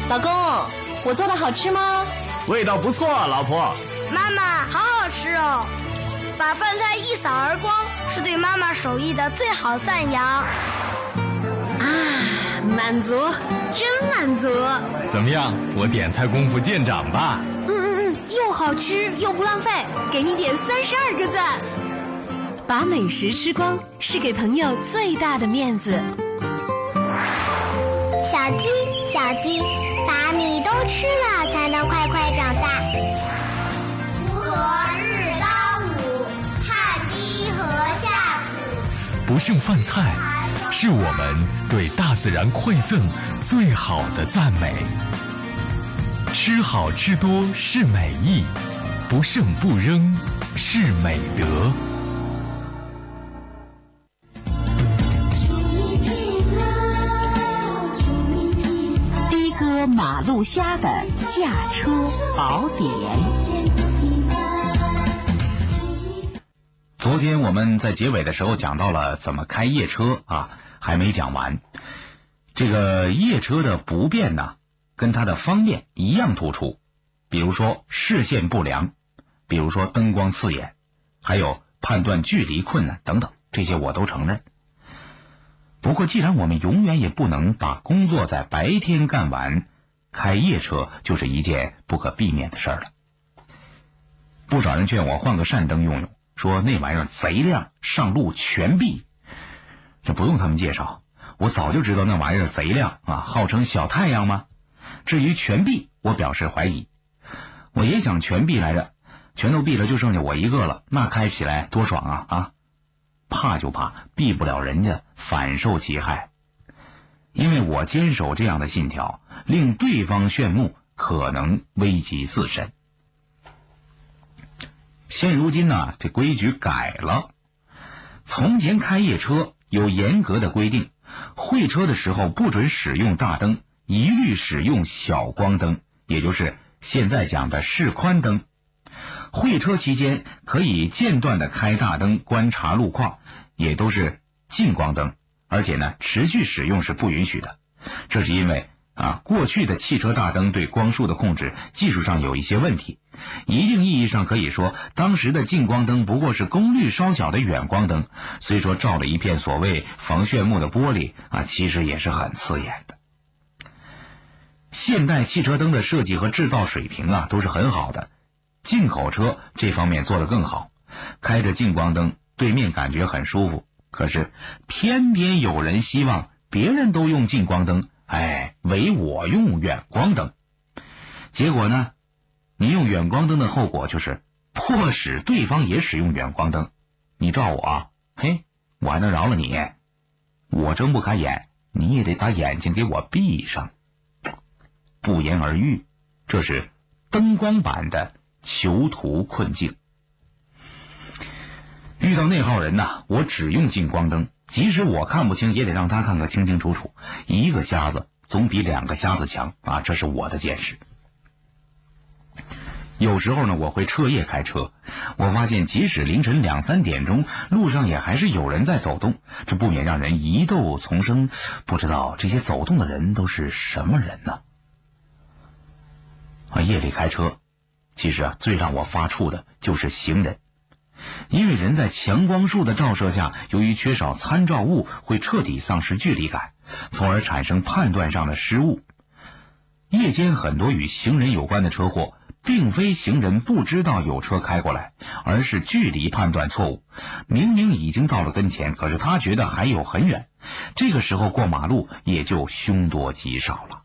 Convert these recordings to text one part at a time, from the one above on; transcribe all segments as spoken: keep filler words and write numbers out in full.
老公，我做的好吃吗？ 味道不错，老婆。 妈妈，好好吃哦！把饭菜一扫而光，是对妈妈手艺的最好赞扬。 啊，满足，真满足！ 怎么样，我点菜功夫见长吧？ 嗯嗯嗯，又好吃又不浪费，给你点三十二个赞。把美食吃光，是给朋友最大的面子。 小鸡，小鸡，把米都吃了，才能快快长大。锄禾日当午，汗滴禾下土。 不剩饭菜，是我们对大自然馈赠最好的赞美。吃好吃多是美意，不剩不扔是美德。 的哥马路虾的驾车宝典。 昨天我们在结尾的时候讲到了怎么开夜车啊，还没讲完。这个夜车的不便呢，跟它的方便一样突出，比如说视线不良，比如说灯光刺眼，还有判断距离困难等等，这些我都承认。不过既然我们永远也不能把工作在白天干完，开夜车就是一件不可避免的事儿了。不少人劝我换个闪灯用用，说那玩意儿贼亮，上路全闭。这不用他们介绍，我早就知道那玩意儿贼亮啊，号称小太阳吗？至于全闭，我表示怀疑。我也想全闭来着，全都闭了就剩下我一个了，那开起来多爽啊啊！怕就怕避不了人家，反受其害。因为我坚守这样的信条，令对方炫目，可能危及自身。现如今呢，这规矩改了。从前开夜车有严格的规定，会车的时候不准使用大灯，一律使用小光灯，也就是现在讲的示宽灯。会车期间可以间断的开大灯观察路况，也都是近光灯，而且呢持续使用是不允许的。这是因为啊，过去的汽车大灯对光束的控制技术上有一些问题，一定意义上可以说当时的近光灯不过是功率稍小的远光灯，虽说照了一片所谓防眩目的玻璃啊，其实也是很刺眼的。现代汽车灯的设计和制造水平啊都是很好的，进口车这方面做得更好，开着近光灯对面感觉很舒服，可是偏偏有人希望别人都用近光灯，哎，唯我用远光灯。结果呢，你用远光灯的后果就是迫使对方也使用远光灯。你照我啊，嘿，我还能饶了你？我睁不开眼，你也得把眼睛给我闭上。不言而喻，这是灯光版的囚徒困境。遇到那号人呐，我只用近光灯，即使我看不清也得让他看个清清楚楚，一个瞎子总比两个瞎子强啊，这是我的见识。有时候呢，我会彻夜开车，我发现即使凌晨两三点钟，路上也还是有人在走动，这不免让人疑窦丛生，不知道这些走动的人都是什么人呢？啊，夜里开车，其实啊，最让我发怵的就是行人。因为人在强光束的照射下，由于缺少参照物，会彻底丧失距离感，从而产生判断上的失误。夜间很多与行人有关的车祸，并非行人不知道有车开过来，而是距离判断错误。明明已经到了跟前，可是他觉得还有很远，这个时候过马路也就凶多吉少了。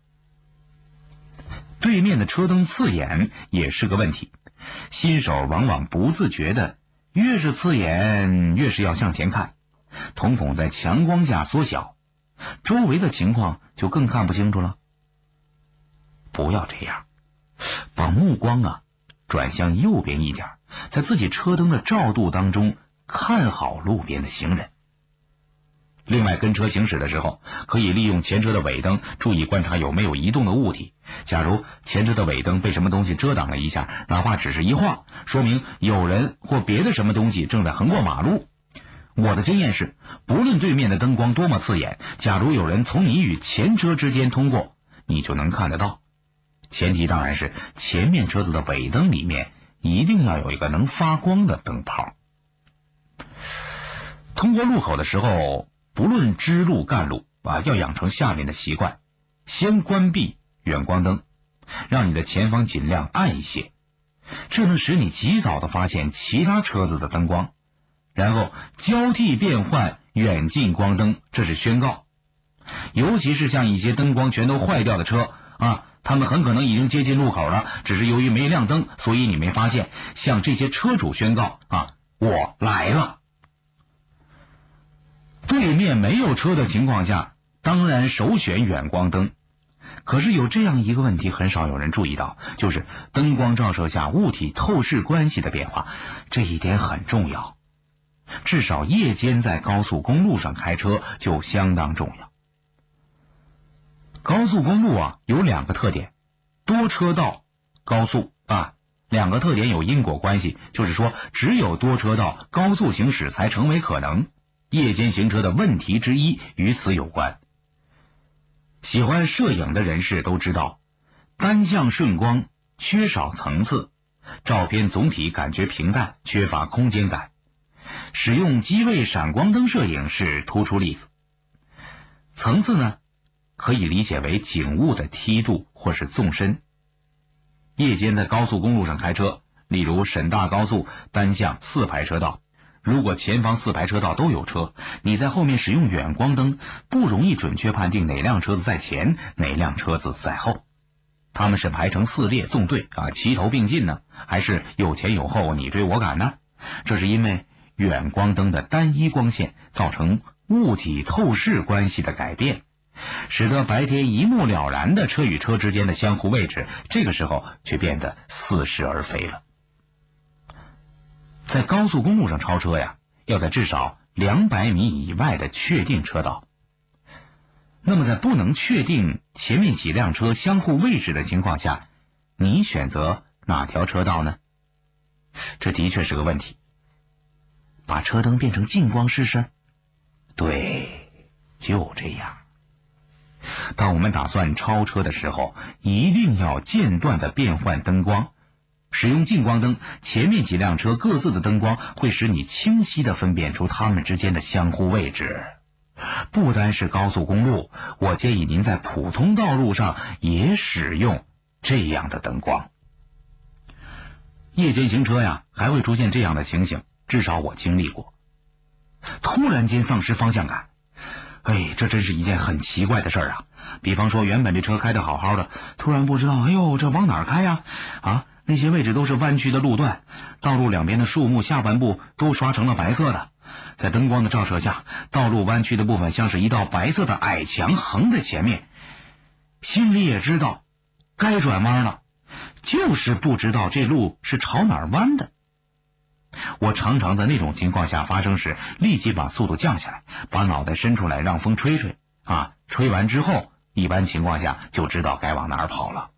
对面的车灯刺眼也是个问题，新手往往不自觉的越是刺眼越是要向前看，瞳孔在强光下缩小，周围的情况就更看不清楚了。不要这样，把目光啊转向右边一点，在自己车灯的照度当中看好路边的行人。另外，跟车行驶的时候，可以利用前车的尾灯，注意观察有没有移动的物体。假如前车的尾灯被什么东西遮挡了一下，哪怕只是一晃，说明有人或别的什么东西正在横过马路。我的经验是，不论对面的灯光多么刺眼，假如有人从你与前车之间通过， 你就能看得到。前提当然是前面车子的尾灯里面一定要有一个能发光的灯泡。通过路口的时候，不论支路干路啊，要养成下面的习惯：先关闭远光灯，让你的前方尽量暗一些，这能使你及早地发现其他车子的灯光，然后交替变换远近光灯，这是宣告。尤其是像一些灯光全都坏掉的车啊，他们很可能已经接近路口了，只是由于没亮灯，所以你没发现。向这些车主宣告啊，我来了。对面没有车的情况下，当然首选远光灯。可是有这样一个问题，很少有人注意到，就是灯光照射下物体透视关系的变化，这一点很重要。至少夜间在高速公路上开车就相当重要。高速公路啊有两个特点，多车道、高速啊，两个特点有因果关系，就是说只有多车道、高速行驶才成为可能。夜间行车的问题之一与此有关。喜欢摄影的人士都知道，单向顺光缺少层次，照片总体感觉平淡，缺乏空间感。使用机位闪光灯摄影是突出例子。层次呢，可以理解为景物的梯度或是纵深。夜间在高速公路上开车，例如沈大高速单向四排车道，如果前方四排车道都有车，你在后面使用远光灯，不容易准确判定哪辆车子在前，哪辆车子在后。他们是排成四列纵队啊，齐头并进呢，还是有前有后，你追我赶呢？这是因为远光灯的单一光线造成物体透视关系的改变，使得白天一目了然的车与车之间的相互位置，这个时候却变得似是而非了。在高速公路上超车呀，要在至少两百米以外的确定车道。那么在不能确定前面几辆车相互位置的情况下，你选择哪条车道呢？这的确是个问题。把车灯变成近光试试？对，就这样。当我们打算超车的时候，一定要间断地变换灯光。使用近光灯，前面几辆车各自的灯光会使你清晰地分辨出它们之间的相互位置。不单是高速公路，我建议您在普通道路上也使用这样的灯光。夜间行车呀，还会出现这样的情形，至少我经历过。突然间丧失方向感，哎，这真是一件很奇怪的事儿啊！比方说，原本这车开得好好的，突然不知道，哎呦，这往哪儿开呀？啊，那些位置都是弯曲的路段，道路两边的树木下半部都刷成了白色的，在灯光的照射下，道路弯曲的部分像是一道白色的矮墙横在前面。心里也知道该转弯了，就是不知道这路是朝哪儿弯的。我常常在那种情况下发生时，立即把速度降下来，把脑袋伸出来让风吹吹啊，吹完之后一般情况下就知道该往哪儿跑了。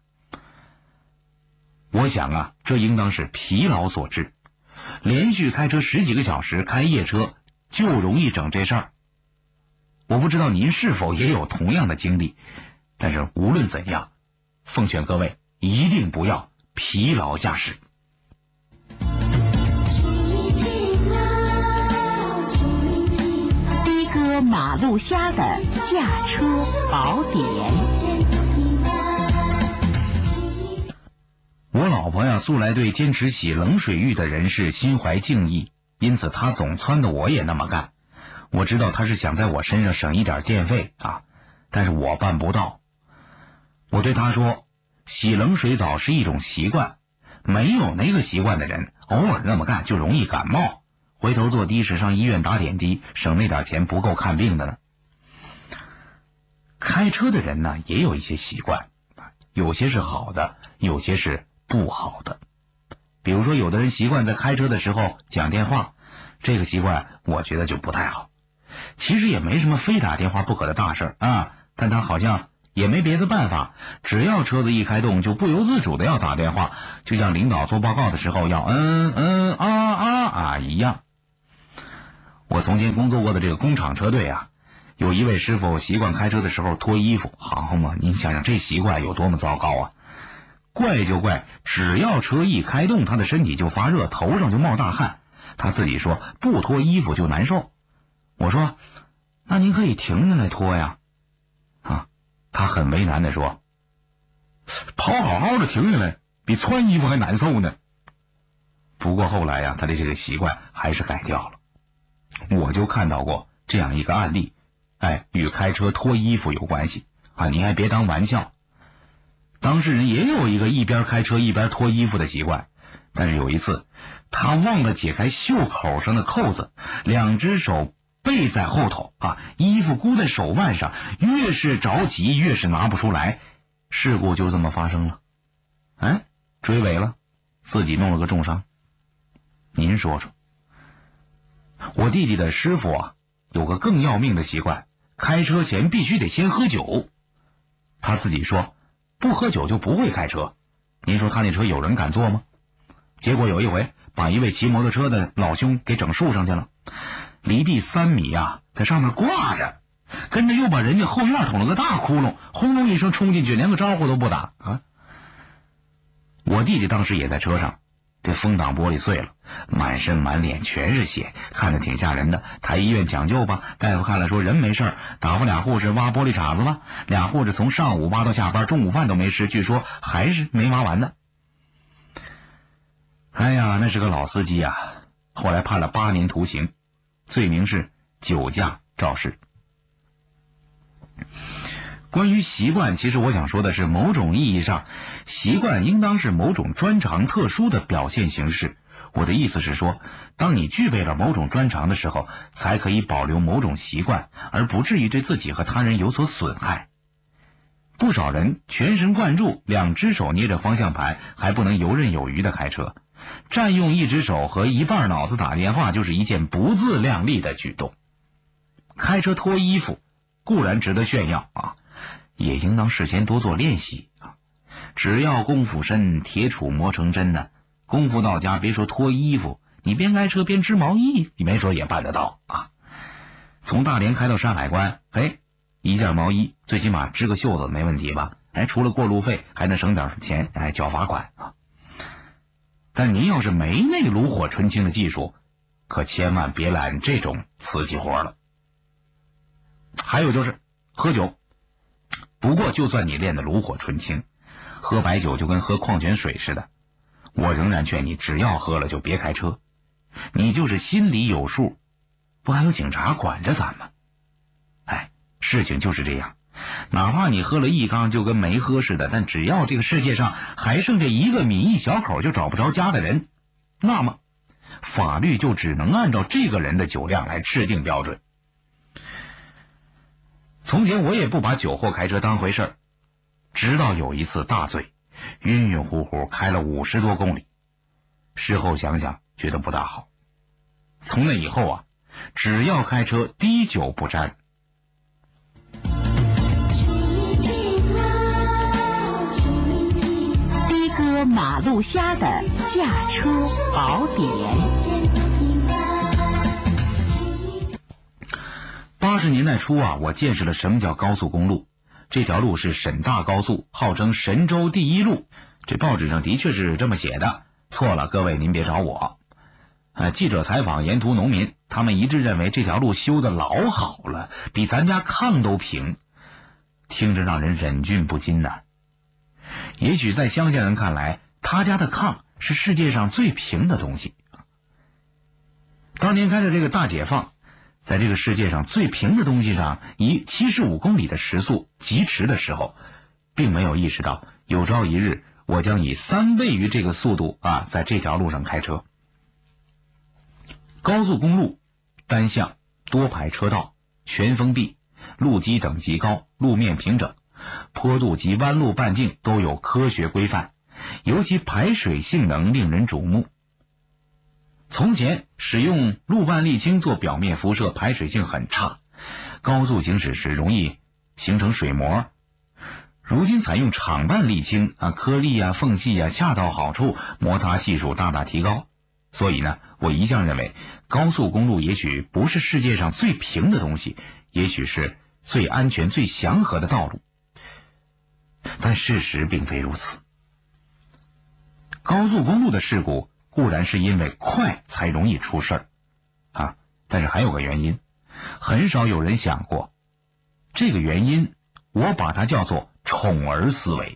我想啊，这应当是疲劳所致，连续开车十几个小时，开夜车就容易整这事儿。我不知道您是否也有同样的经历，但是无论怎样，奉劝各位一定不要疲劳驾驶。 的哥马路虾的驾车宝典。 我老婆呀，素来对坚持洗冷水浴的人士心怀敬意，因此她总撺掇我也那么干。我知道她是想在我身上省一点电费啊，但是我办不到。我对她说，洗冷水澡是一种习惯，没有那个习惯的人，偶尔那么干就容易感冒，回头坐的士上医院打点滴，省那点钱不够看病的呢。开车的人呢，也有一些习惯，有些是好的，有些是不好的。比如说，有的人习惯在开车的时候讲电话，这个习惯我觉得就不太好。其实也没什么非打电话不可的大事啊，但他好像也没别的办法，只要车子一开动就不由自主的要打电话，就像领导做报告的时候要嗯嗯啊啊啊一样。我从前工作过的这个工厂车队啊， 有一位师傅习惯开车的时候脱衣服，好嘛，您想想这习惯有多么糟糕啊！怪就怪，只要车一开动，他的身体就发热，头上就冒大汗。他自己说不脱衣服就难受。我说那您可以停下来脱呀。啊，他很为难地说，跑好好的停下来比穿衣服还难受呢。不过后来呀，他的这个习惯还是改掉了。我就看到过这样一个案例，哎，与开车脱衣服有关系啊！你还别当玩笑。当事人也有一个一边开车一边脱衣服的习惯，但是有一次，他忘了解开袖口上的扣子，两只手背在后头啊，衣服箍在手腕上，越是着急越是拿不出来，事故就这么发生了。哎，追尾了，自己弄了个重伤。您说说，我弟弟的师傅啊，有个更要命的习惯，开车前必须得先喝酒。他自己说不喝酒就不会开车，您说他那车有人敢坐吗？结果有一回把一位骑摩托车的老兄给整树上去了，离地三米啊，在上面挂着，跟着又把人家后院捅了个大窟窿，轰隆一声冲进去，连个招呼都不打啊！我弟弟当时也在车上，这风挡玻璃碎了，满身满脸全是血，看着挺吓人的。抬医院抢救吧，大夫看了说人没事，打发俩护士挖玻璃碴子吧，俩护士从上午挖到下班，中午饭都没吃，据说还是没挖完呢。哎呀，那是个老司机啊，后来判了八年徒刑，罪名是酒驾肇事。关于习惯，其实我想说的是，某种意义上，习惯应当是某种专长特殊的表现形式。我的意思是说，当你具备了某种专长的时候，才可以保留某种习惯，而不至于对自己和他人有所损害。不少人全神贯注，两只手捏着方向盘，还不能游刃有余地开车。占用一只手和一半脑子打电话，就是一件不自量力的举动。开车脱衣服固然值得炫耀啊，也应当事先多做练习啊。只要功夫深，铁杵磨成针呢。功夫到家，别说脱衣服，你边开车边织毛衣，你没准也办得到啊。从大连开到山海关，哎，一件毛衣最起码织个袖子没问题吧？哎，除了过路费，还能省点钱，哎，缴罚款啊。但您要是没那炉火纯青的技术，可千万别揽这种瓷器活了。还有就是喝酒，不过就算你练得炉火纯青，喝白酒就跟喝矿泉水似的，我仍然劝你，只要喝了就别开车。你就是心里有数，不还有警察管着咱们？哎，事情就是这样，哪怕你喝了一缸就跟没喝似的，但只要这个世界上还剩下一个米一小口就找不着家的人，那么法律就只能按照这个人的酒量来制定标准。从前我也不把酒后开车当回事儿，直到有一次大醉，晕晕乎乎开了五十多公里，事后想想觉得不大好。从那以后啊，只要开车滴酒不沾。 的哥马路虾的驾车宝典。 八十年代初啊，我见识了什么叫高速公路。这条路是沈大高速，号称神州第一路。这报纸上的确是这么写的，错了各位您别找我。呃，记者采访沿途农民，他们一致认为这条路修得老好了，比咱家炕都平，听着让人忍俊不禁呐。也许在乡下人看来，他家的炕是世界上最平的东西。当年开着这个大解放，在这个世界上最平的东西上以七十五公里的时速疾驰的时候，并没有意识到有朝一日我将以三倍于这个速度啊，在这条路上开车。高速公路单向多排车道，全封闭，路基等级高，路面平整，坡度及弯路半径都有科学规范，尤其排水性能令人瞩目。从前使用路半沥青做表面辐射，排水性很差，高速行驶时容易形成水膜。如今采用厂半沥青啊，颗粒啊、缝隙啊恰到好处，摩擦系数大大提高。所以呢，我一向认为高速公路也许不是世界上最平的东西， 也许是最安全、最祥和的道路。但事实并非如此。高速公路的事故固然是因为快才容易出事儿，啊，但是还有个原因，很少有人想过。这个原因，我把它叫做宠儿思维。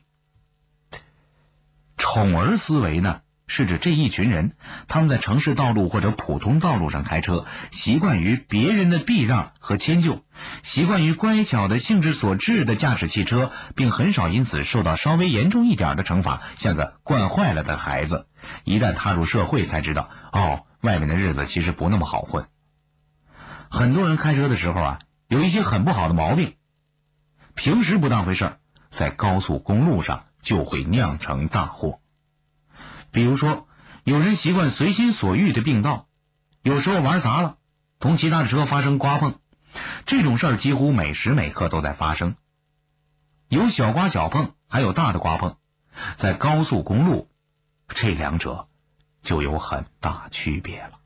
宠儿思维呢，是指这一群人，他们在城市道路或者普通道路上开车，习惯于别人的避让和迁就，习惯于乖巧的兴致所致的驾驶汽车，并很少因此受到稍微严重一点的惩罚，像个惯坏了的孩子。一旦踏入社会才知道，哦，外面的日子其实不那么好混。很多人开车的时候啊，有一些很不好的毛病，平时不当回事儿，在高速公路上就会酿成大祸。比如说，有人习惯随心所欲的并道，有时候玩砸了，同其他的车发生刮碰，这种事儿几乎每时每刻都在发生。有小刮小碰，还有大的刮碰，在高速公路，这两者就有很大区别了。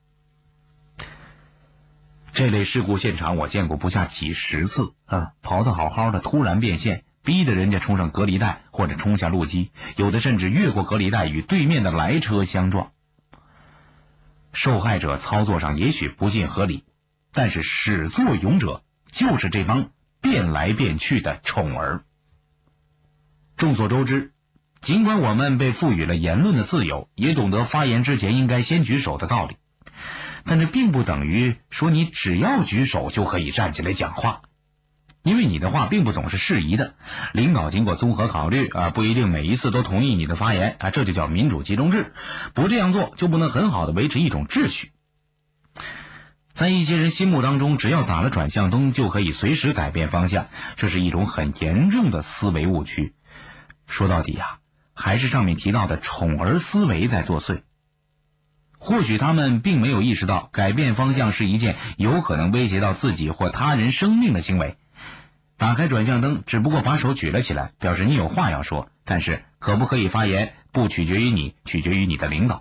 这类事故现场我见过不下几十次啊，跑得好好的突然变线，逼得人家冲上隔离带或者冲下路基，有的甚至越过隔离带与对面的来车相撞。受害者操作上也许不尽合理，但是始作俑者就是这帮变来变去的宠儿。众所周知，尽管我们被赋予了言论的自由，也懂得发言之前应该先举手的道理，但这并不等于说你只要举手就可以站起来讲话，因为你的话并不总是适宜的，领导经过综合考虑啊，不一定每一次都同意你的发言啊，这就叫民主集中制，不这样做就不能很好的维持一种秩序。在一些人心目当中，只要打了转向灯就可以随时改变方向，这是一种很严重的思维误区。说到底啊，还是上面提到的宠儿思维在作祟。或许他们并没有意识到改变方向是一件有可能威胁到自己或他人生命的行为。打开转向灯只不过把手举了起来，表示你有话要说，但是可不可以发言不取决于你，取决于你的领导。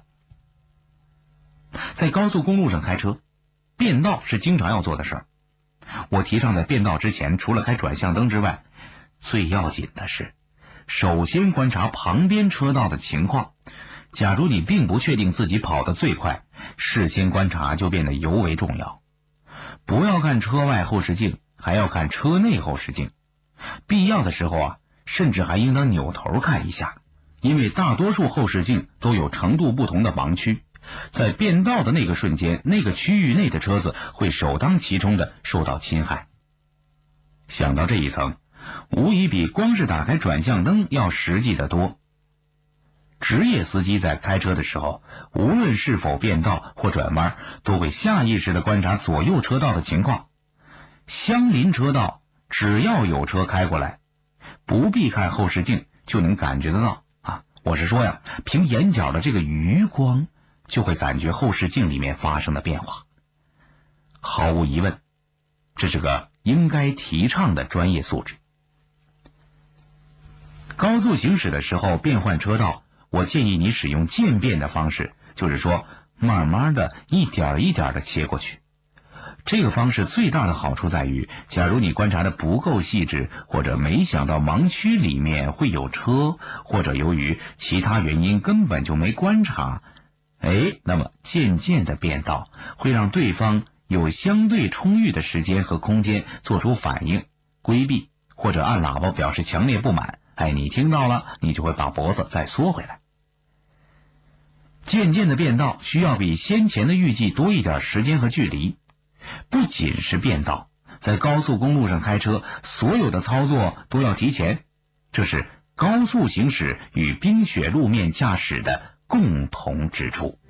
在高速公路上开车，变道是经常要做的事儿。我提倡在变道之前，除了开转向灯之外，最要紧的是首先观察旁边车道的情况。假如你并不确定自己跑得最快，事先观察就变得尤为重要。不要看车外后视镜，还要看车内后视镜。必要的时候啊，甚至还应当扭头看一下，因为大多数后视镜都有程度不同的盲区。在变道的那个瞬间，那个区域内的车子会首当其冲的受到侵害。想到这一层，无疑比光是打开转向灯要实际得多。职业司机在开车的时候，无论是否变道或转弯，都会下意识地观察左右车道的情况。相邻车道只要有车开过来，不必看后视镜就能感觉得到啊！我是说呀，凭眼角的这个余光，就会感觉后视镜里面发生的变化。毫无疑问，这是个应该提倡的专业素质。高速行驶的时候变换车道，我建议你使用渐变的方式，就是说慢慢的一点一点的切过去。这个方式最大的好处在于，假如你观察的不够细致，或者没想到盲区里面会有车，或者由于其他原因根本就没观察，哎，那么渐渐的变道会让对方有相对充裕的时间和空间做出反应，规避或者按喇叭表示强烈不满。哎，你听到了，你就会把脖子再缩回来。渐渐的变道需要比先前的预计多一点时间和距离。不仅是变道，在高速公路上开车，所有的操作都要提前，这是高速行驶与冰雪路面驾驶的共同之处。